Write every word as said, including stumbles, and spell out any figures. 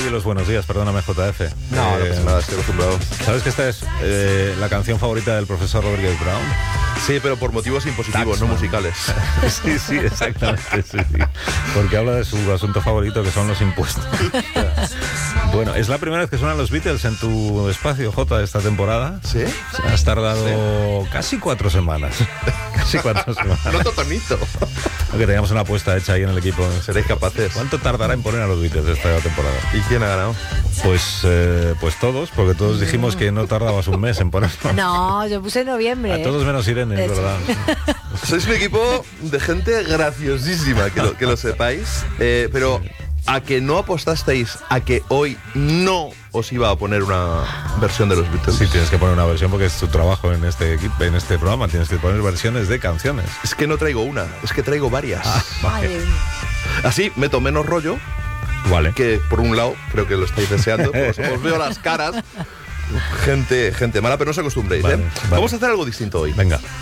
di los buenos días, perdóname, J F. No, eh, no pasa nada, estoy acostumbrado. ¿Sabes que esta es eh, la canción favorita del profesor Robert Gage Brown? Sí, pero por motivos impositivos, Taxman. no musicales. Sí, sí, exactamente, sí, sí. Porque habla de su asunto favorito, que son los impuestos. Bueno, es la primera vez que suenan los Beatles en tu espacio, J, esta temporada. ¿Sí? Has tardado sí. casi cuatro semanas. Casi cuatro semanas. No totalmente. Aunque teníamos una apuesta hecha ahí en el equipo. ¿Seréis capaces? ¿Cuánto tardará en poner a los Beatles esta temporada? ¿Y quién ha ganado? Pues, eh, pues todos, porque todos dijimos que no tardabas un mes en ponerlo. No, yo puse en noviembre. A todos menos Irene, es verdad. Sois un equipo de gente graciosísima, que lo, que lo sepáis. Eh, pero a que no apostasteis a que hoy no os iba a poner una versión de los Beatles. Sí, tienes que poner una versión porque es tu trabajo en este equipo, en este programa. Tienes que poner versiones de canciones. Es que no traigo una, es que traigo varias. Ah, vale. Así meto menos rollo. Vale. Que por un lado, creo que lo estáis deseando. Os, os veo las caras. Gente, gente mala, pero no os acostumbréis, vale, ¿eh? vale. Vamos a hacer algo distinto hoy. Venga.